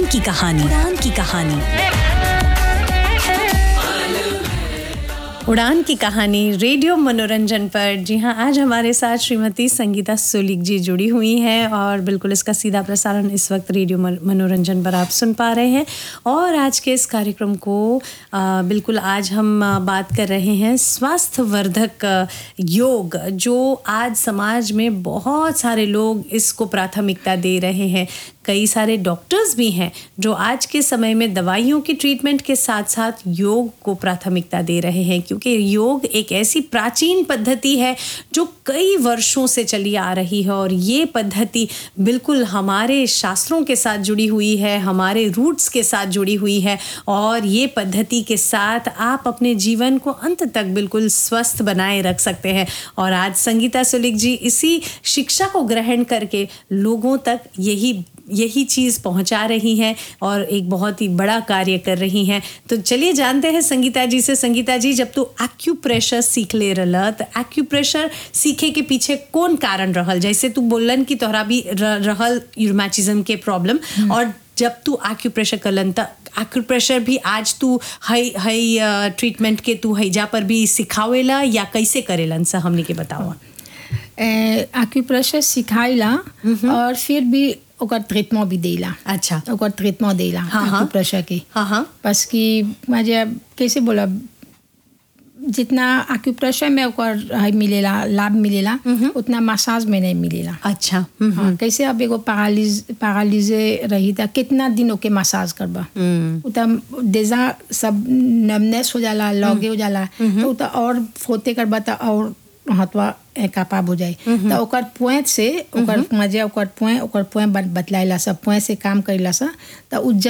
की कहानी। उड़ान की कहानी। उड़ान की कहानी रेडियो मनोरंजन पर। जी हाँ, आज हमारे साथ श्रीमती संगीता सोलिक जी जुड़ी हुई हैं और बिल्कुल इसका सीधा प्रसारण इस वक्त रेडियो मनोरंजन पर आप सुन पा रहे हैं। और आज के इस कार्यक्रम को बिल्कुल आज हम बात कर रहे हैं स्वास्थ्यवर्धक योग, जो आज समाज में बहुत सारे लोग इसको प्राथमिकता दे रहे हैं। कई सारे डॉक्टर्स भी हैं जो आज के समय में दवाइयों की ट्रीटमेंट के साथ साथ योग को प्राथमिकता दे रहे हैं, क्योंकि योग एक ऐसी प्राचीन पद्धति है जो कई वर्षों से चली आ रही है और ये पद्धति बिल्कुल हमारे शास्त्रों के साथ जुड़ी हुई है, हमारे रूट्स के साथ जुड़ी हुई है। और ये पद्धति के साथ आप अपने जीवन को अंत तक बिल्कुल स्वस्थ बनाए रख सकते हैं। और आज संगीता सोलिक जी इसी शिक्षा को ग्रहण करके लोगों तक यही चीज़ पहुंचा रही हैं और एक बहुत ही बड़ा कार्य कर रही हैं। तो चलिए जानते हैं संगीता जी से। संगीता जी, जब तू एक्यूप्रेशर सीख ले रहल तो एक्यूप्रेशर सीखे के पीछे कौन कारण रहल? जैसे तू बोलन कि तोहरा भी रहल यूरोमैटिज्म के प्रॉब्लम, और जब तू एक्यूप्रेशर करलन त एक्यूप्रेशर भी आज तू हई ट्रीटमेंट के तू हैजा पर भी सिखावेला या कैसे करेलन सा हमने के बताओ। एक्यूप्रेशर सिखाइला और फिर भी ओकर ट्रीटमेंट भी देला। अच्छा, ओकर ट्रीटमेंट देला एक्यूप्रेशर के। बस कि मुझे कैसे बोला, जितना एक्यूप्रेशर में ओकर मिलेला लाभ मिलेला उतना मसाज में नहीं मिलेला। अच्छा। कैसे अब एगो पैरालिजे रही था, कितना दिन ओके मसाज करबा, उतना देजा सब नमनेस हो जाला, लॉगे हो जाला, तो उतना और फोते करबा तो और हथवा कापाब हो जाए। तो ओकर पॉइंट से ओकर मजे ओकर पॉइंट बतलाइला सब पॉइंट से काम करेला सा तो